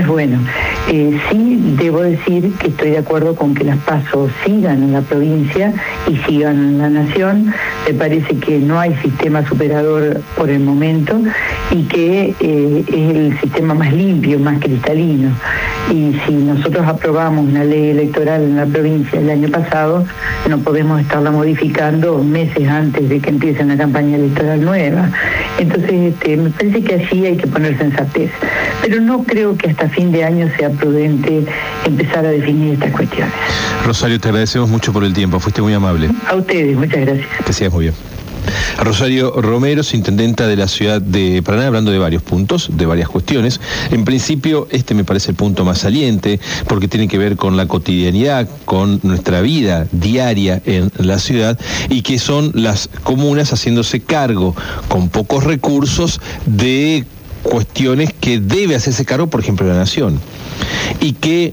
es bueno. Sí debo decir que estoy de acuerdo con que las PASO sigan en la provincia y sigan en la nación. Me parece que no hay sistema superador por el momento y que es el sistema más limpio, más cristalino. Y si nosotros aprobamos una ley electoral en la provincia el año pasado, no podemos estarla modificando meses antes de que empiece una campaña electoral nueva. Entonces, me parece que allí hay que poner sensatez. Pero no creo que hasta fin de año sea prudente empezar a definir estas cuestiones. Rosario, te agradecemos mucho por el tiempo, fuiste muy amable. A ustedes, muchas gracias. Que sigas muy bien. Rosario Romero, intendenta de la ciudad de Paraná, hablando de varios puntos, de varias cuestiones. En principio, este me parece el punto más saliente, porque tiene que ver con la cotidianidad, con nuestra vida diaria en la ciudad, y que son las comunas haciéndose cargo, con pocos recursos, de cuestiones que debe hacerse cargo, por ejemplo, la nación. Y que,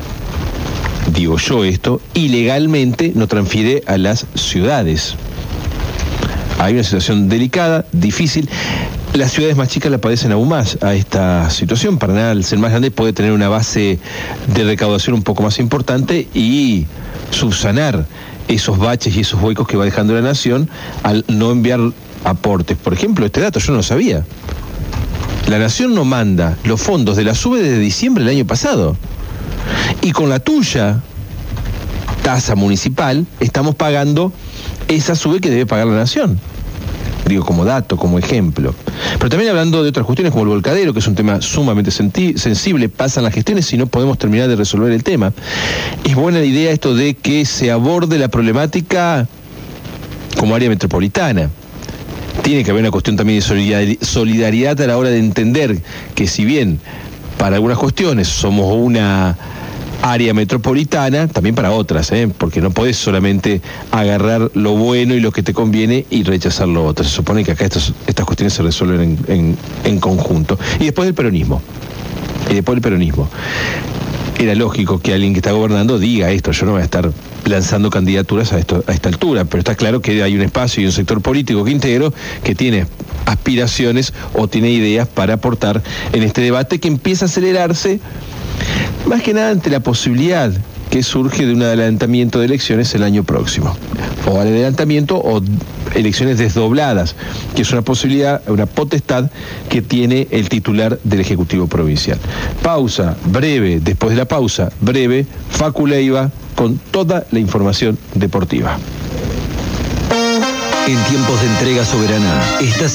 digo yo esto, ilegalmente no transfiere a las ciudades. Hay una situación delicada, difícil. Las ciudades más chicas la padecen aún más a esta situación. Paraná, al ser más grande, puede tener una base de recaudación un poco más importante y subsanar esos baches y esos huecos que va dejando la nación al no enviar aportes. Por ejemplo, este dato yo no lo sabía. La nación no manda los fondos de la SUBE desde diciembre del año pasado. Y con la tuya, tasa municipal, estamos pagando esa SUBE que debe pagar la nación. Digo, como dato, como ejemplo. Pero también hablando de otras cuestiones como el volcadero, que es un tema sumamente sensible, pasan las gestiones y no podemos terminar de resolver el tema. Es buena la idea esto de que se aborde la problemática como área metropolitana. Tiene que haber una cuestión también de solidaridad a la hora de entender que, si bien para algunas cuestiones somos una área metropolitana, también para otras, porque no podés solamente agarrar lo bueno y lo que te conviene y rechazar lo otro. Se supone que acá estas cuestiones se resuelven en conjunto. Y después del peronismo. Era lógico que alguien que está gobernando diga esto. Yo no voy a estar lanzando candidaturas a esta altura, pero está claro que hay un espacio y un sector político que integro que tiene aspiraciones o tiene ideas para aportar en este debate que empieza a acelerarse, más que nada ante la posibilidad que surge de un adelantamiento de elecciones el año próximo, o adelantamiento o elecciones desdobladas, que es una posibilidad, una potestad que tiene el titular del Ejecutivo Provincial. Pausa breve, después de la pausa breve, Facu Leiva con toda la información deportiva. En tiempos de entrega soberana, estás